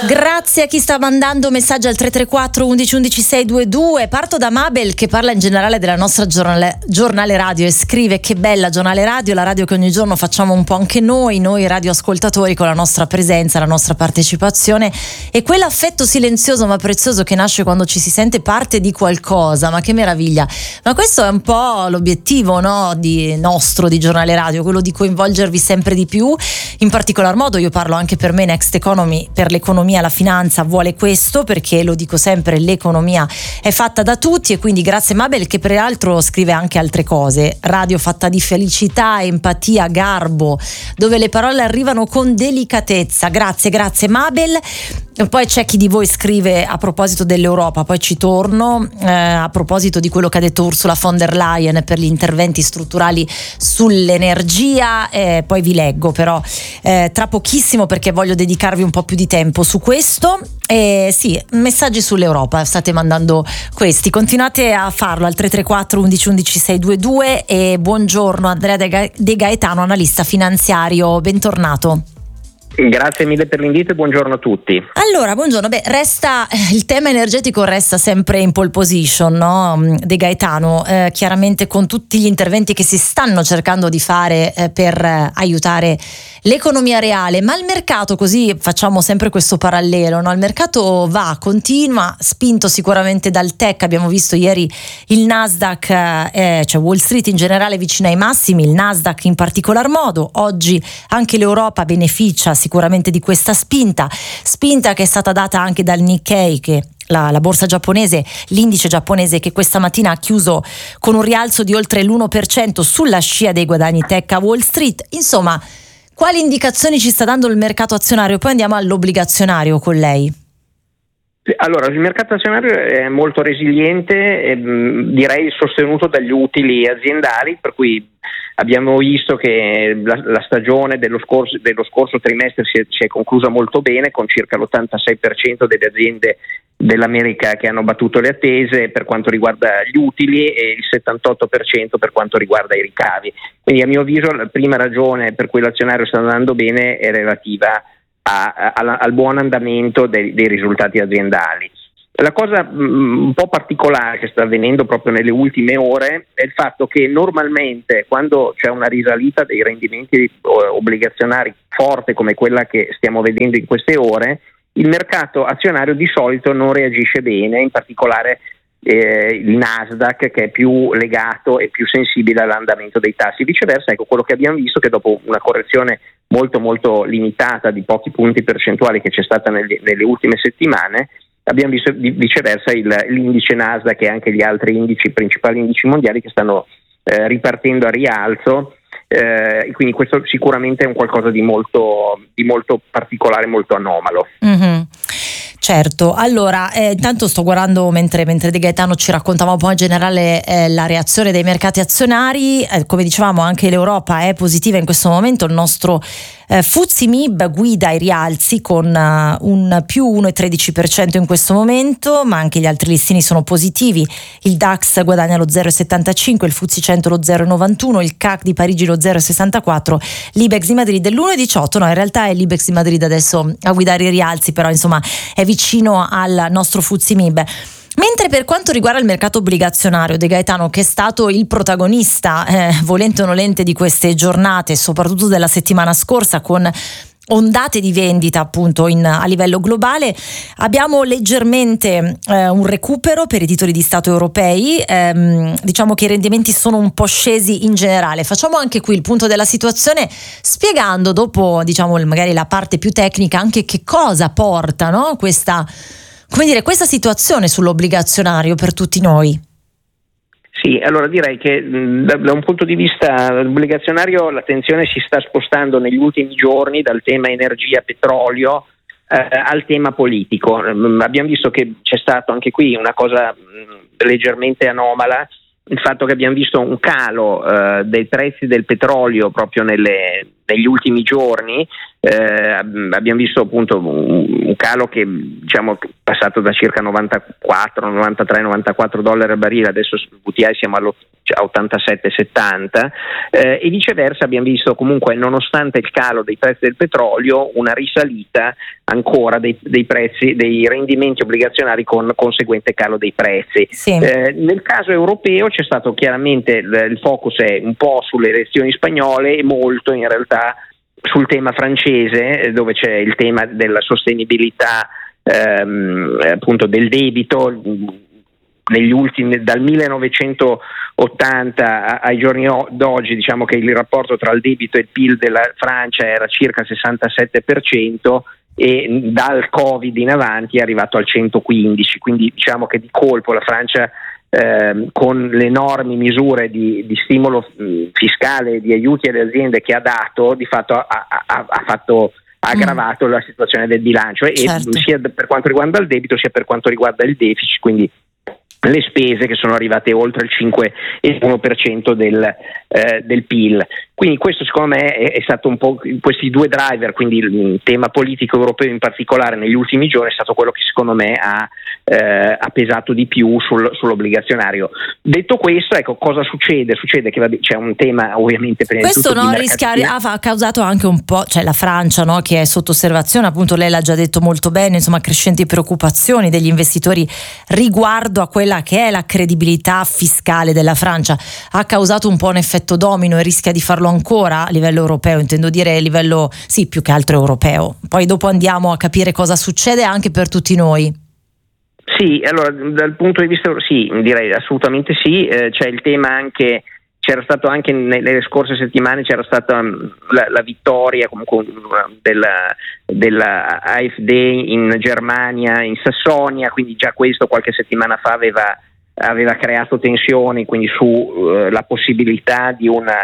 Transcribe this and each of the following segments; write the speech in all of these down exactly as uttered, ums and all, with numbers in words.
Grazie a chi sta mandando messaggi al tre tre quattro undici undici seicentoventidue. Parto da Mabel, che parla in generale della nostra giornale, giornale radio, e scrive: che bella giornale radio, la radio che ogni giorno facciamo un po' anche noi, noi radioascoltatori, con la nostra presenza, la nostra partecipazione e quell'affetto silenzioso ma prezioso che nasce quando ci si sente parte di qualcosa. Ma che meraviglia! Ma questo è un po' l'obiettivo, no, di nostro di giornale radio, quello di coinvolgervi sempre di più. In particolar modo io parlo anche per me, Next Economy, per l'economia, la finanza vuole questo, perché lo dico sempre, l'economia è fatta da tutti. E quindi grazie Mabel, che peraltro scrive anche altre cose: radio fatta di felicità, empatia, garbo, dove le parole arrivano con delicatezza. Grazie, grazie Mabel. E poi c'è chi di voi scrive a proposito dell'Europa, poi ci torno, eh, a proposito di quello che ha detto Ursula von der Leyen per gli interventi strutturali sull'energia, eh, poi vi leggo però eh, tra pochissimo, perché voglio dedicarvi un po' più di tempo su questo. Eh, sì, messaggi sull'Europa state mandando questi, continuate a farlo al tre tre quattro undici undici seicentoventidue. E buongiorno Andrea De, Ga- De Gaetano, analista finanziario, bentornato. Grazie mille per l'invito e buongiorno a tutti. Allora, buongiorno. Beh, resta il tema energetico resta sempre in pole position, no? De Gaetano, eh, chiaramente con tutti gli interventi che si stanno cercando di fare eh, per eh, aiutare l'economia reale, ma il mercato, così facciamo sempre questo parallelo, no? Il mercato va, continua, spinto sicuramente dal tech. Abbiamo visto ieri il Nasdaq, eh, cioè Wall Street in generale vicino ai massimi, il Nasdaq in particolar modo. Oggi anche l'Europa beneficia sicuramente di questa spinta, spinta che è stata data anche dal Nikkei, che la, la borsa giapponese, l'indice giapponese, che questa mattina ha chiuso con un rialzo di oltre l'uno per cento sulla scia dei guadagni tech a Wall Street. Insomma, quali indicazioni ci sta dando il mercato azionario? Poi andiamo all'obbligazionario con lei. Allora, il mercato azionario è molto resiliente, e, direi sostenuto dagli utili aziendali, per cui abbiamo visto che la, la stagione dello scorso, dello scorso trimestre si è, si è conclusa molto bene, con circa l'ottantasei per cento delle aziende dell'America che hanno battuto le attese per quanto riguarda gli utili e il settantotto per cento per quanto riguarda i ricavi. Quindi a mio avviso la prima ragione per cui l'azionario sta andando bene è relativa a, a, a, al buon andamento dei, dei risultati aziendali. La cosa mh, un po' particolare che sta avvenendo proprio nelle ultime ore è il fatto che normalmente quando c'è una risalita dei rendimenti obbligazionari forte come quella che stiamo vedendo in queste ore, il mercato azionario di solito non reagisce bene, in particolare eh, il Nasdaq, che è più legato e più sensibile all'andamento dei tassi. Viceversa, ecco, quello che abbiamo visto, che dopo una correzione molto molto limitata di pochi punti percentuali che c'è stata nelle, nelle ultime settimane, abbiamo visto viceversa il, l'indice Nasdaq e anche gli altri indici, principali indici mondiali, che stanno eh, ripartendo a rialzo, eh, quindi questo sicuramente è un qualcosa di molto, di molto particolare, molto anomalo. Mm-hmm. Certo, allora eh, intanto sto guardando mentre, mentre De Gaetano ci raccontava un po' in generale eh, la reazione dei mercati azionari. Eh, come dicevamo, anche l'Europa è positiva in questo momento. Il nostro eh, F T S E M I B guida i rialzi con uh, un più uno virgola tredici per cento in questo momento, ma anche gli altri listini sono positivi. Il DAX guadagna lo zero virgola settantacinque, il F T S E cento lo zero virgola novantuno, il C A C di Parigi lo zero virgola sessantaquattro, l'Ibex di Madrid l'uno virgola diciotto. No, in realtà è l'Ibex di Madrid adesso a guidare i rialzi, però insomma è vicino al nostro F T S E M I B. Mentre per quanto riguarda il mercato obbligazionario, De Gaetano, che è stato il protagonista eh, volente o nolente di queste giornate, soprattutto della settimana scorsa, con ondate di vendita appunto in, a livello globale, abbiamo leggermente eh, un recupero per i titoli di Stato europei. Ehm, diciamo che i rendimenti sono un po' scesi in generale. Facciamo anche qui il punto della situazione, spiegando dopo, diciamo, magari la parte più tecnica, anche che cosa porta, no, questa, come dire, questa situazione sull'obbligazionario per tutti noi. Sì, allora direi che da, da un punto di vista obbligazionario l'attenzione si sta spostando negli ultimi giorni dal tema energia, petrolio eh, al tema politico. Abbiamo visto che c'è stato anche qui una cosa mh, leggermente anomala, il fatto che abbiamo visto un calo eh, dei prezzi del petrolio proprio nelle, negli ultimi giorni. Eh, abbiamo visto appunto un, un calo che, diciamo, è passato da circa novantaquattro, novantatré, novantaquattro dollari al barile, adesso sul W T I siamo allo a ottantasette settanta, eh, e viceversa abbiamo visto comunque, nonostante il calo dei prezzi del petrolio, una risalita ancora dei, dei prezzi, dei rendimenti obbligazionari con conseguente calo dei prezzi. Sì. Eh, nel caso europeo c'è stato chiaramente il, il focus è un po' sulle elezioni spagnole e molto in realtà sul tema francese, dove c'è il tema della sostenibilità ehm, appunto del debito. Negli ultimi, dal millenovecentottanta ai giorni d'oggi, diciamo che il rapporto tra il debito e il P I L della Francia era circa il sessantasette per cento e dal Covid in avanti è arrivato al centoquindici, quindi diciamo che di colpo la Francia eh, con le enormi misure di, di stimolo mh, fiscale, di aiuti alle aziende che ha dato, di fatto ha, ha, ha fatto ha aggravato mm. la situazione del bilancio, certo. E sia per quanto riguarda il debito sia per quanto riguarda il deficit, quindi le spese che sono arrivate oltre il cinque virgola uno per cento del, eh, del P I L. Quindi questo secondo me è, è stato un po' questi due driver, quindi il tema politico europeo in particolare negli ultimi giorni è stato quello che secondo me ha, eh, ha pesato di più sul, sull'obbligazionario. Detto questo, ecco, cosa succede? Succede che vabbè, c'è un tema ovviamente prima questo di tutto no, di rischia, ha causato anche un po', cioè la Francia, no, che è sotto osservazione, appunto lei l'ha già detto molto bene, insomma crescenti preoccupazioni degli investitori riguardo a quella che è la credibilità fiscale della Francia. Ha causato un po' un effetto domino e rischia di farlo ancora a livello europeo, intendo dire a livello, sì, più che altro europeo. Poi dopo andiamo a capire cosa succede anche per tutti noi. Sì, allora dal punto di vista, sì, direi assolutamente sì, eh, c'è il tema anche, c'era stato anche nelle scorse settimane, c'era stata la, la vittoria comunque della, della A F D in Germania, in Sassonia, quindi già questo qualche settimana fa aveva, aveva creato tensioni, quindi su uh, la possibilità di una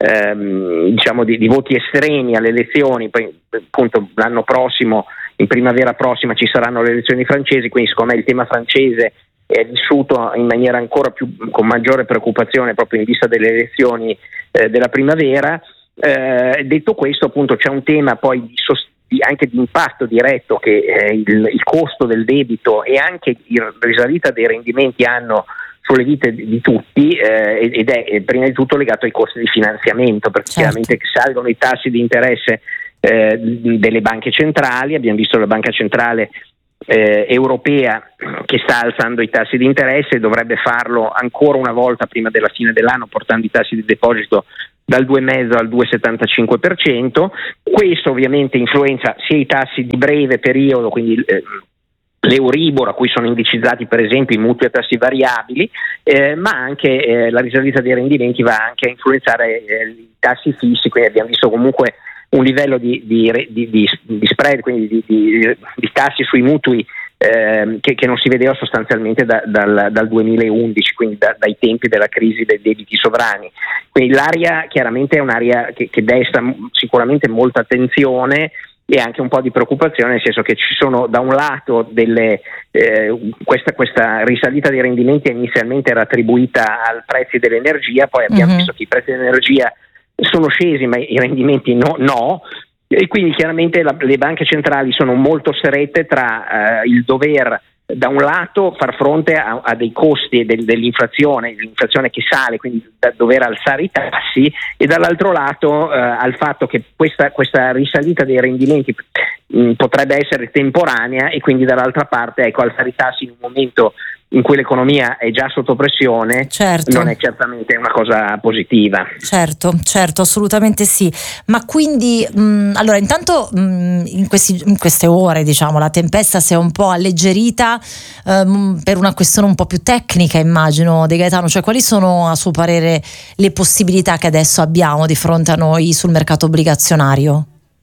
ehm, diciamo di, di voti estremi alle elezioni. Poi appunto l'anno prossimo, in primavera prossima, ci saranno le elezioni francesi, quindi secondo me il tema francese è vissuto in maniera ancora più, con maggiore preoccupazione proprio in vista delle elezioni eh, della primavera. Eh, detto questo, appunto c'è un tema poi di, sost- di anche di impatto diretto che eh, il, il costo del debito e anche la risalita dei rendimenti hanno sulle vite di, di tutti, eh, ed è prima di tutto legato ai costi di finanziamento, perché certo. chiaramente salgono i tassi di interesse eh, delle banche centrali. Abbiamo visto la banca centrale Eh, europea che sta alzando i tassi di interesse e dovrebbe farlo ancora una volta prima della fine dell'anno, portando i tassi di deposito dal due virgola cinque al due virgola settantacinque per cento. Questo ovviamente influenza sia i tassi di breve periodo, quindi eh, l'Euribor, a cui sono indicizzati per esempio i mutui a tassi variabili, eh, ma anche eh, la risalita dei rendimenti va anche a influenzare eh, i tassi fissi, quindi abbiamo visto comunque un livello di, di, di, di, di spread, quindi di, di, di tassi sui mutui eh, che, che non si vedeva sostanzialmente da, dal, dal duemilaundici, quindi da, dai tempi della crisi dei debiti sovrani. Quindi l'area chiaramente è un'area che, che desta sicuramente molta attenzione e anche un po' di preoccupazione, nel senso che ci sono da un lato delle eh, questa, questa risalita dei rendimenti inizialmente era attribuita ai prezzi dell'energia, poi abbiamo mm-hmm. visto che i prezzi dell'energia sono scesi ma i rendimenti no, no. E quindi chiaramente la, le banche centrali sono molto strette tra eh, il dover da un lato far fronte a, a dei costi del, dell'inflazione, l'inflazione che sale, quindi da dover alzare i tassi, e dall'altro lato eh, al fatto che questa, questa risalita dei rendimenti mh, potrebbe essere temporanea, e quindi dall'altra parte ecco alzare i tassi in un momento in cui l'economia è già sotto pressione, certo. non è certamente una cosa positiva. Certo, certo, assolutamente sì. Ma quindi, mh, allora intanto mh, in, questi, in queste ore, diciamo, la tempesta si è un po' alleggerita ehm, per una questione un po' più tecnica, immagino, De Gaetano, cioè quali sono a suo parere le possibilità che adesso abbiamo di fronte a noi sul mercato obbligazionario?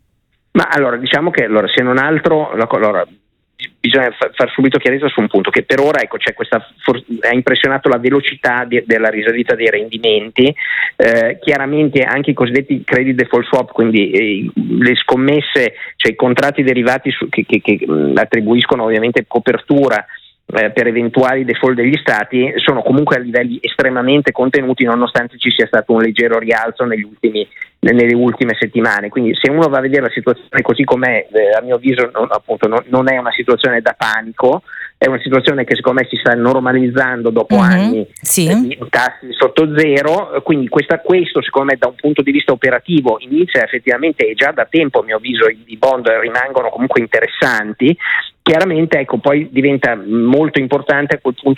Ma allora, diciamo che allora, se non altro, allora, bisogna far subito chiarezza su un punto, che per ora ecco c'è questa for- ha impressionato la velocità di, della risalita dei rendimenti, eh, chiaramente anche i cosiddetti credit default swap, quindi eh, le scommesse, cioè i contratti derivati su, che, che, che mh, attribuiscono ovviamente copertura eh, per eventuali default degli stati, sono comunque a livelli estremamente contenuti, nonostante ci sia stato un leggero rialzo negli ultimi nelle ultime settimane. Quindi se uno va a vedere la situazione così com'è, eh, a mio avviso non, appunto non, non è una situazione da panico, è una situazione che secondo me si sta normalizzando dopo mm-hmm, anni sì. di tassi sotto zero, quindi questa, questo secondo me da un punto di vista operativo inizia effettivamente, e già da tempo a mio avviso i, i bond rimangono comunque interessanti. Chiaramente ecco poi diventa molto importante a quel punto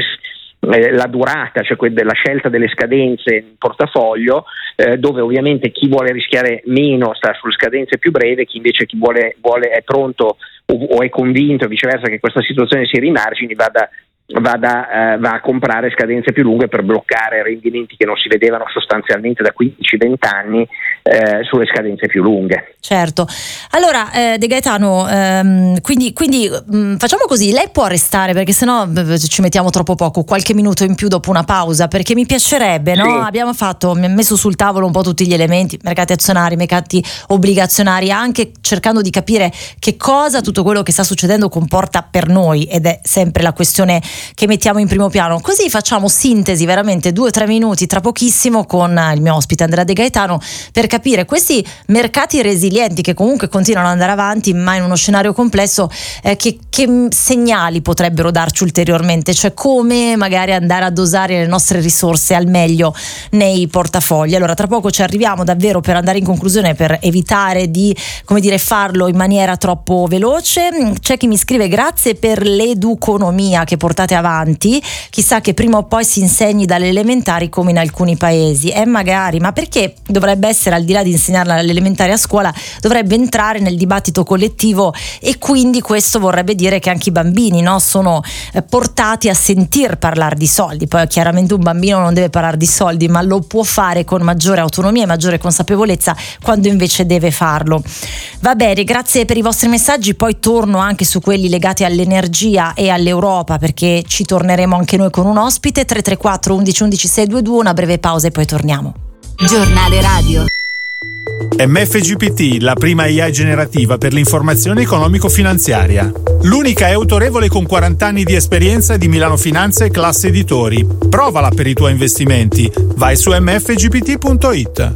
la durata, cioè la scelta delle scadenze in portafoglio, eh, dove ovviamente chi vuole rischiare meno sta sulle scadenze più brevi, chi invece chi vuole, vuole è pronto o, o è convinto viceversa che questa situazione si rimargini vada Vada, eh, va a comprare scadenze più lunghe per bloccare rendimenti che non si vedevano sostanzialmente da quindici venti anni eh, sulle scadenze più lunghe. Certo. Allora eh, De Gaetano, ehm, quindi, quindi mh, facciamo così, lei può restare perché sennò b- ci mettiamo troppo poco, qualche minuto in più dopo una pausa, perché mi piacerebbe, no? Sì. Abbiamo fatto, mi ha messo sul tavolo un po' tutti gli elementi, mercati azionari, mercati obbligazionari, anche cercando di capire che cosa tutto quello che sta succedendo comporta per noi, ed è sempre la questione che mettiamo in primo piano. Così facciamo sintesi, veramente due o tre minuti tra pochissimo con il mio ospite Andrea De Gaetano, per capire questi mercati resilienti che comunque continuano ad andare avanti ma in uno scenario complesso, eh, che, che segnali potrebbero darci ulteriormente, cioè come magari andare a dosare le nostre risorse al meglio nei portafogli. Allora tra poco ci arriviamo davvero per andare in conclusione, per evitare di, come dire, farlo in maniera troppo veloce. C'è chi mi scrive: grazie per l'educonomia che portate avanti, chissà che prima o poi si insegni dalle elementari come in alcuni paesi. E eh, magari, ma perché dovrebbe essere, al di là di insegnarla alle elementari a scuola, dovrebbe entrare nel dibattito collettivo, e quindi questo vorrebbe dire che anche i bambini, no, sono eh, portati a sentir parlare di soldi. Poi chiaramente un bambino non deve parlare di soldi, ma lo può fare con maggiore autonomia e maggiore consapevolezza quando invece deve farlo. Va bene, grazie per i vostri messaggi, poi torno anche su quelli legati all'energia e all'Europa, perché ci torneremo anche noi con un ospite. Tre tre quattro undici undici sei due due, una breve pausa e poi torniamo. Giornale Radio. M F G P T, la prima I A generativa per l'informazione economico-finanziaria. L'unica è autorevole con quaranta anni di esperienza di Milano Finanza e Classe Editori. Provala per i tuoi investimenti. Vai su m f g p t punto i t.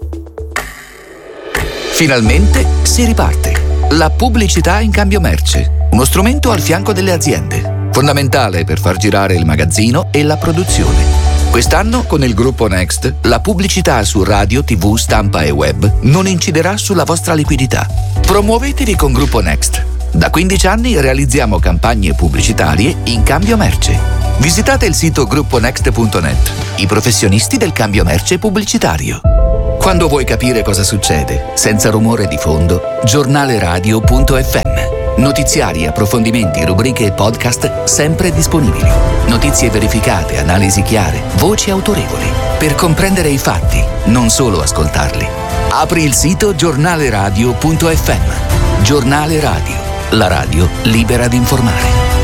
Finalmente si riparte. La pubblicità in cambio merce. Uno strumento al fianco delle aziende. Fondamentale per far girare il magazzino e la produzione. Quest'anno, con il gruppo Next, la pubblicità su radio, tivù, stampa e web non inciderà sulla vostra liquidità. Promuovetevi con Gruppo Next. Da quindici anni realizziamo campagne pubblicitarie in cambio merce. Visitate il sito gruppo next punto net, i professionisti del cambio merce pubblicitario. Quando vuoi capire cosa succede, senza rumore di fondo, giornale radio punto effe emme. Notiziari, approfondimenti, rubriche e podcast sempre disponibili. Notizie verificate, analisi chiare, voci autorevoli. Per comprendere i fatti, non solo ascoltarli. Apri il sito giornale radio punto effe emme. Giornale Radio, la radio libera di informare.